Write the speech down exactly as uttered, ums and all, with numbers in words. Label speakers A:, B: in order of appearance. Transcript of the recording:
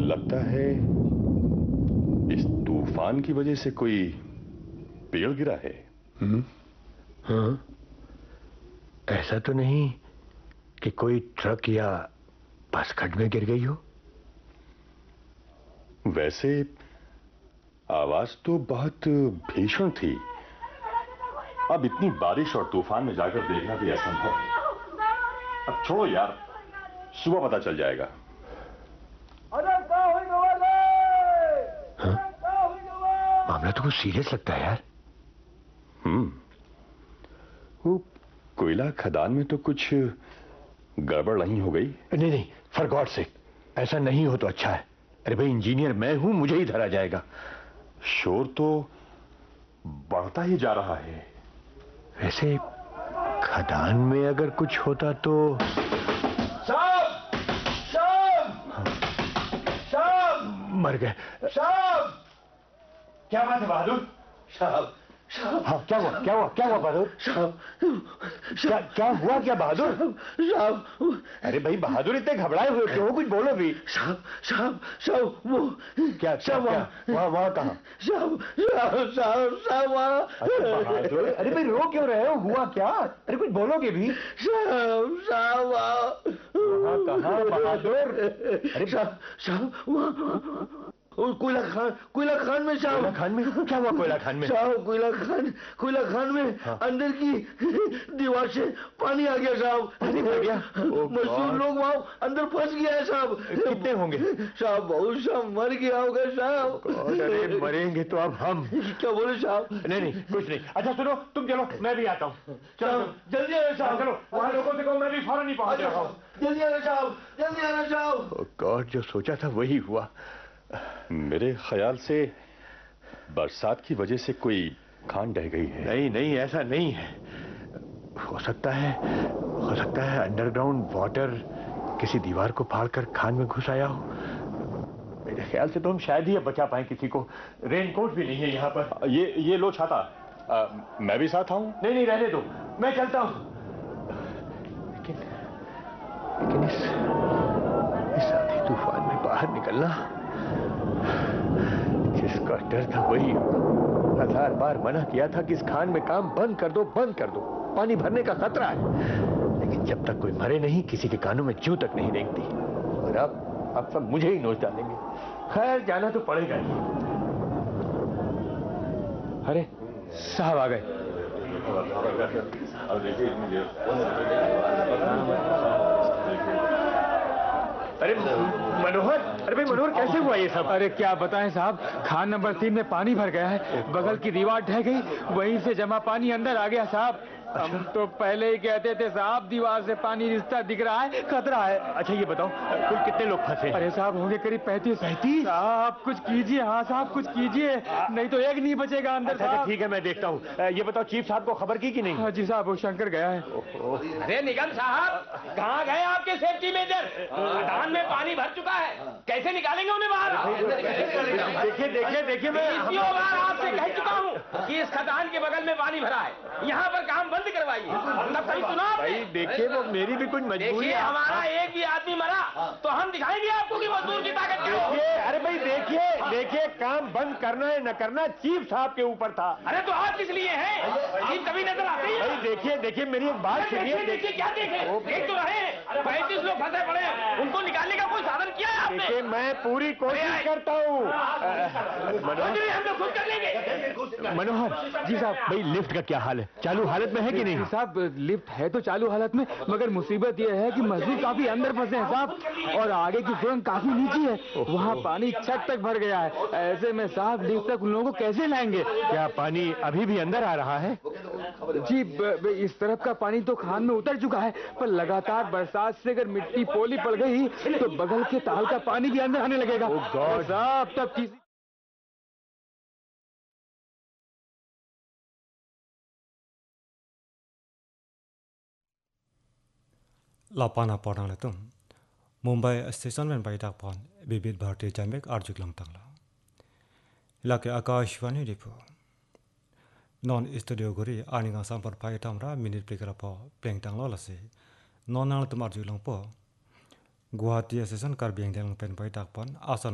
A: लगता है इस तूफान की वजह से कोई पेड़ गिरा है।
B: हम्म हाँ, ऐसा तो नहीं कि कोई ट्रक या बस खड्ड में गिर गई हो।
A: वैसे आवाज तो बहुत भीषण थी। अब इतनी बारिश और तूफान में जाकर देखना भी असंभव है। अब छोड़ो यार, सुबह पता चल जाएगा।
B: हाँ? मामला तो कुछ सीरियस लगता है यार।
A: हम्म वो कोयला खदान में तो कुछ गड़बड़ नहीं हो गई?
B: नहीं नहीं, फॉर गॉड सेक ऐसा नहीं हो तो अच्छा है। अरे भाई, इंजीनियर मैं हूं, मुझे ही धरा जाएगा।
A: शोर तो बढ़ता ही जा रहा है।
B: वैसे खदान में अगर कुछ होता तो।
C: साहब साहब साहब
B: मर गए
C: साहब।
B: क्या बात है बहादुर?
C: साहब साहब
B: हाँ, क्या हुआ क्या हुआ क्या हुआ बहादुर?
C: साहब
B: क्या क्या हुआ क्या बहादुर?
C: साहब।
B: अरे भाई बहादुर, इतने घबराए हुए क्यों हो? कुछ बोलो भी।
C: साहब साहब साहब वो
B: क्या क्या क्या वहाँ वहाँ कहाँ?
C: साहब साहब साहब साहब वहाँ।
B: अरे बहादुर, अरे भाई रो क्यों रहे हो? हुआ क्या? अरे कुछ बोलोगे भी।
C: साहब साहब
B: वहाँ कहाँ बहादुर?
C: अरे साहब साहब वहाँ कोयला खान कोयला खान में साहब।
B: कोयला खान में क्या हुआ? कोयला खान में
C: साहब कोयला खान कोयला खान में
B: हाँ।
C: अंदर की दीवार से पानी आ गया साहब।
B: पानी आ गया?
C: मजदूर लोग वहाँ अंदर फंस गया है साहब।
B: कितने होंगे?
C: साहब बहुत सा मर गया होगा साहब।
B: अरे मरेंगे तो अब हम।
C: क्या बोले साहब?
B: नहीं नहीं कुछ नहीं। अच्छा सुनो, तुम चलो, मैं भी आता हूँ। चलो
C: जल्दी आना साहब।
B: चलो, वहाँ लोगों से कहो मैं भी फौरन ही पहुँच रहा हूँ।
C: जल्दी आना साहब, जल्दी आना साहब।
B: गॉड, जो सोचा था वही हुआ।
A: मेरे ख्याल से बरसात की वजह से कोई खान ढह गई है।
B: नहीं नहीं, ऐसा नहीं है। हो सकता है हो सकता है अंडरग्राउंड वाटर किसी दीवार को फाड़कर खान में घुस आया हो। मेरे ख्याल से तो हम शायद ही अब बचा पाए किसी को। रेनकोट भी नहीं है यहाँ पर।
A: ये ये लो छाता। आ, मैं भी साथ आऊं?
B: नहीं नहीं, रहने दो, मैं चलता हूँ। लेकिन लेकिन इस इस आंधी तूफान में बाहर निकलना, जिसका डर था वही। हजार बार मना किया था कि इस खान में काम बंद कर दो, बंद कर दो, पानी भरने का खतरा है। लेकिन जब तक कोई मरे नहीं, किसी के कानों में जूं तक नहीं रेंगती। और अब अब सब मुझे ही नोच डालेंगे। खैर, जाना तो पड़ेगा ही। अरे साहब आ गए। अरे मनोहर, अरे भाई मनोहर, कैसे हुआ ये सब?
D: अरे क्या बताएं साहब, खान नंबर तीन में पानी भर गया है। बगल की दीवार ढह गई, वहीं से जमा पानी अंदर आ गया साहब। हम तो पहले ही कहते थे साहब, दीवार से पानी रिश्ता दिख रहा है, खतरा है।
B: अच्छा ये बताओ, कुल कितने लोग फंसे?
D: अरे साहब होंगे करीब पैंतीस।
B: पैंतीस?
D: साहब कुछ कीजिए। हाँ साहब कुछ कीजिए, नहीं तो एक नहीं बचेगा अंदर।
B: अच्छा
D: साहब
B: ठीक है, मैं देखता हूँ। ये बताओ, चीफ साहब को खबर की कि नहीं?
D: हाँ जी साहब, वो शंकर गया है।
E: अरे निगम साहब, कहाँ गए आपके सेफ्टी मेजर? खदान में पानी भर चुका है, कैसे निकालेंगे उन्हें बाहर?
B: देखिए देखिए देखिए, मैं
E: बीसियों बार आपसे कह चुका हूँ कि इस खदान के बगल में पानी भरा है, यहाँ पर काम बंद करवाइए। तब कभी सुना आपने?
B: भाई देखिए, वो मेरी भी कुछ मजबूरी
E: देखिए,
B: है।
E: हमारा एक भी आदमी मरा तो हम दिखाएंगे आपको कि मजदूर की ताकत क्या है।
B: देखिए, अरे भाई देखिए देखिए, काम बंद करना है न करना चीफ साहब के ऊपर था।
E: अरे तो आप किस लिए हैं? चीफ कभी नजर आते ही
B: भाई देखिए देखिए, मेरी एक बात सुनिए।
E: देखिए देखिए, क्या देखें? देख तो रहे हैं, पैंतीस लोग फंसे पड़े हैं, उनको निकालने का कोई साधन किया है आपने?
B: देखिए, मैं पूरी कोशिश करता हूँ।
E: मनोहर, हम लोग खुद कर लेंगे।
B: मनोहर जी साहब, भाई लिफ्ट का क्या हाल है? चालू हालत में है कि नहीं?
D: साहब लिफ्ट है तो चालू हालत में, मगर मुसीबत यह है कि मजदूर काफी अंदर फंसे हैं साहब, और आगे की सुरंग काफी नीचे है, वहाँ पानी छत तक भर गया है। ऐसे में साहब लिफ्ट तक उन लोगों को कैसे लाएंगे?
B: क्या पानी अभी भी अंदर आ रहा है?
D: जी ब, ब, इस तरफ का पानी तो खान में उतर चुका है, पर लगातार बरसात से अगर मिट्टी पोली पड़ गई तो बगल के ताल का पानी भी अंदर आने लगेगा।
B: गॉड
D: साहब तब किसी
F: Lapana Pornaletum, Mumbai Station when by Dakpon, Bibit Bharti Jamek Arjuk Langtangla. Lake Akashvani Ripo. Non studio Guri, Aninga Sampar Paitamra, Minute Plicarapo, Planktang Lolasi, non Altum Arjuk Langpo. Guati Session Carbiang Pen by Dakpon, Asan.